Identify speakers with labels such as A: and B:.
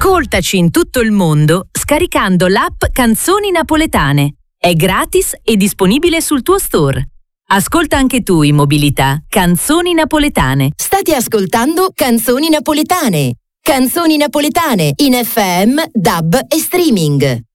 A: Ascoltaci in tutto il mondo scaricando l'app Canzoni Napoletane. È gratis e disponibile sul tuo store. Ascolta anche tu in mobilità Canzoni Napoletane.
B: State ascoltando Canzoni Napoletane. Canzoni Napoletane in FM, DAB e streaming.